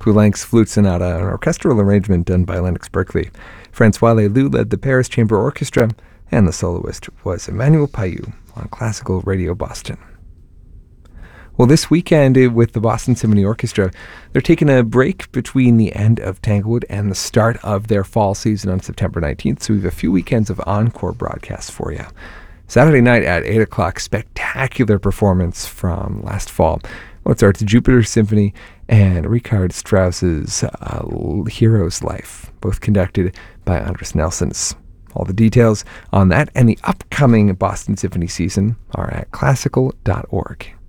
Poulenc's Flute Sonata, an orchestral arrangement done by Lennox Berkeley. Francois Leloux led the Paris Chamber Orchestra, and the soloist was Emmanuel Payou on Classical Radio Boston. Well, this weekend with the Boston Symphony Orchestra, they're taking a break between the end of Tanglewood and the start of their fall season on September 19th, so we have a few weekends of encore broadcasts for you. Saturday night at 8 o'clock, spectacular performance from last fall. Mozart's Jupiter Symphony and Richard Strauss's Hero's Life, both conducted by Andris Nelsons. All the details on that and the upcoming Boston Symphony season are at classical.org.